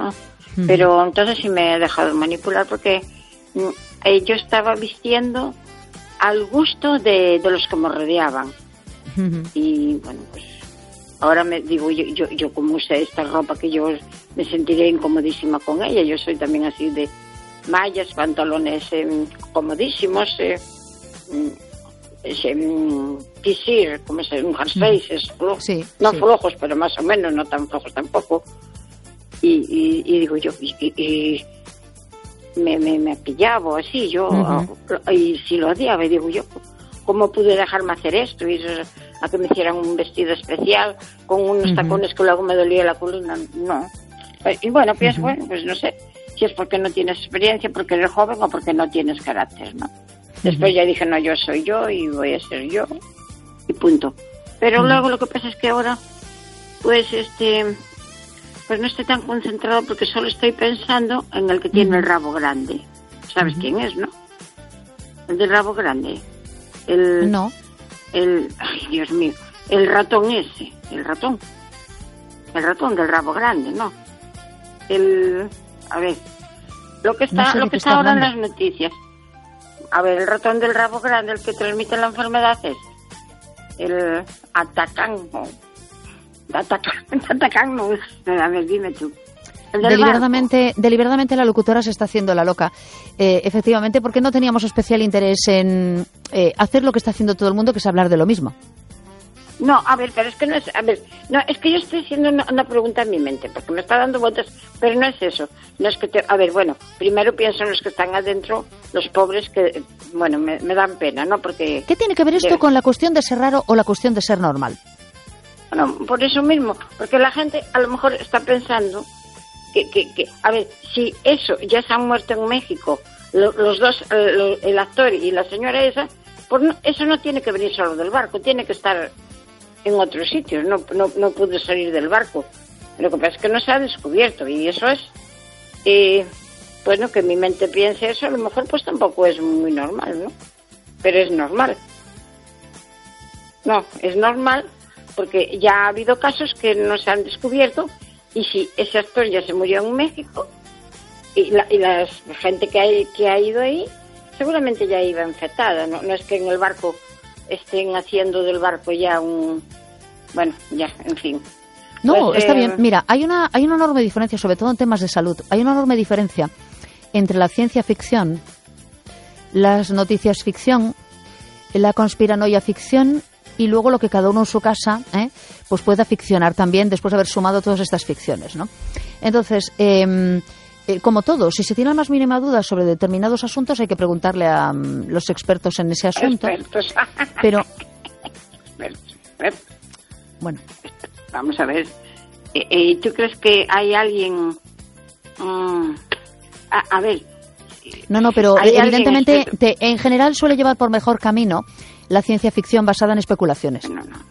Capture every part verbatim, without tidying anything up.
¿no? Uh-huh. Pero entonces sí me he dejado manipular porque eh, yo estaba vistiendo al gusto de, de los que me rodeaban. Uh-huh. Y bueno, pues ahora me digo, yo, yo, yo como usé esta ropa que yo me sentiré incomodísima con ella. Yo soy también así de mallas, pantalones eh, comodísimos, eh, ese tisir, como se un jerseys, uh-huh. sí, no sí. flojos, pero más o menos, no tan flojos tampoco. Y, y, y digo yo, y, y me, me, me pillaba así, yo, uh-huh. y si lo odiaba, y digo yo, ¿cómo pude dejarme hacer esto? Y a que me hicieran un vestido especial con unos uh-huh. tacones que luego me dolía la columna, no. Y bueno, pues uh-huh. bueno, pues no sé si es porque no tienes experiencia, porque eres joven o porque no tienes carácter, ¿no? Uh-huh. Después ya dije, no, yo soy yo y voy a ser yo y punto. Pero uh-huh. luego lo que pasa es que ahora, pues este, pues no estoy tan concentrado porque solo estoy pensando en el que tiene uh-huh. el rabo grande. ¿Sabes uh-huh. quién es, no? El del rabo grande. El, no. El, ay, Dios mío, el ratón ese, el ratón. El ratón del rabo grande, ¿no? El, a ver, lo que está, no sé lo que está ahora hablando. En las noticias. A ver, el ratón del rabo grande, el que transmite la enfermedad es el Atacán. Atacán, Atacán no es. A ver, dime tú. Deliberadamente, deliberadamente la locutora se está haciendo la loca. Eh, efectivamente, porque no teníamos especial interés en eh, hacer lo que está haciendo todo el mundo, que es hablar de lo mismo. No, a ver, pero es que no es... A ver, no, es que yo estoy haciendo una, una pregunta en mi mente, porque me está dando vueltas, pero no es eso. No es que te... A ver, bueno, primero pienso en los que están adentro, los pobres que, bueno, me, me dan pena, ¿no? Porque... ¿Qué tiene que ver esto de... con la cuestión de ser raro o la cuestión de ser normal? Bueno, por eso mismo, porque la gente a lo mejor está pensando que, que, que a ver, si eso ya se han muerto en México, lo, los dos, el, el actor y la señora esa, pues no, eso no tiene que venir solo del barco, tiene que estar en otros sitios, no, no, no pudo salir del barco. Lo que pasa es que no se ha descubierto y eso es, eh, pues no, que mi mente piense eso, a lo mejor pues tampoco es muy normal, ¿no? Pero es normal. No, es normal porque ya ha habido casos que no se han descubierto y si ese actor ya se murió en México y la, y la gente que, hay, que ha ido ahí seguramente ya iba infectada, ¿no? No es que en el barco estén haciendo del barco ya un... Bueno, ya, en fin. No, pues, está eh... bien. Mira, hay una, hay una enorme diferencia, sobre todo en temas de salud. Hay una enorme diferencia entre la ciencia ficción, las noticias ficción, la conspiranoia ficción y luego lo que cada uno en su casa ¿eh? pues pueda ficcionar también después de haber sumado todas estas ficciones, ¿no? Entonces... Eh, Eh, como todo, si se tiene la más mínima duda sobre determinados asuntos hay que preguntarle a um, los expertos en ese asunto. Expertos. Pero, expertos, expertos. Bueno. Vamos a ver. Eh, eh, ¿Tú crees que hay alguien... Um, a, a ver... No, no, pero evidentemente te, en general suele llevar por mejor camino la ciencia ficción basada en especulaciones. No, no.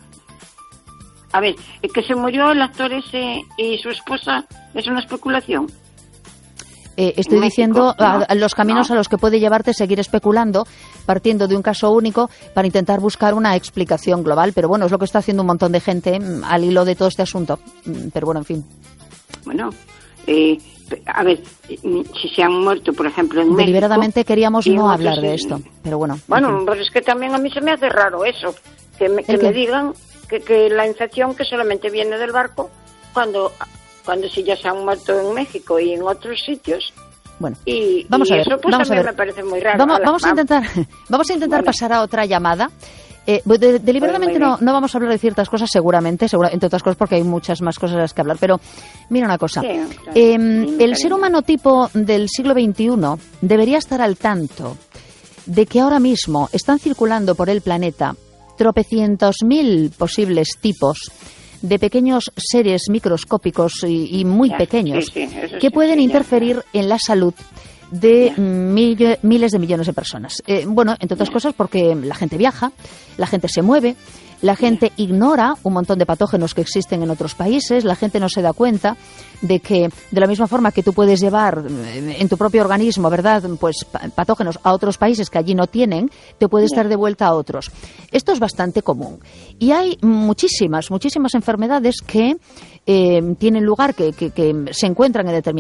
A ver, que se murió el actor ese y su esposa, ¿es una especulación? Eh, estoy México, diciendo no, a, a los caminos no. a los que puede llevarte seguir especulando, partiendo de un caso único para intentar buscar una explicación global. Pero bueno, es lo que está haciendo un montón de gente mm, al hilo de todo este asunto. Mm, pero bueno, en fin. Bueno, eh, a ver, si se han muerto, por ejemplo, en Deliberadamente México, queríamos no hablar en... de esto, pero bueno. Bueno, pues es que también a mí se me hace raro eso, que me, que me digan que, que la infección que solamente viene del barco cuando... cuando sí ya se han muerto en México y en otros sitios. Bueno, y, vamos y a ver, eso pues vamos también a ver. me parece muy raro. Vamos, Hola, vamos, a intentar, vamos a intentar bueno. pasar a otra llamada. Eh, de, de, deliberadamente no, no vamos a hablar de ciertas cosas, seguramente, segura, entre otras cosas porque hay muchas más cosas a las que hablar. Pero mira una cosa, sí, claro. eh, sí, el ser humano tipo del siglo veintiuno debería estar al tanto de que ahora mismo están circulando por el planeta tropecientos mil posibles tipos de pequeños seres microscópicos y, y muy ya, pequeños sí, sí, que sí, pueden sí, interferir ya. en la salud de mil, miles de millones de personas. Eh, bueno, entre otras ya. cosas porque la gente viaja, la gente se mueve, la gente ya. ignora un montón de patógenos que existen en otros países, la gente no se da cuenta de que de la misma forma que tú puedes llevar en tu propio organismo, ¿verdad?, pues patógenos a otros países que allí no tienen, te puedes dar de vuelta a otros. Esto es bastante común. Y hay muchísimas, muchísimas enfermedades que eh, tienen lugar, que, que, que se encuentran en determinados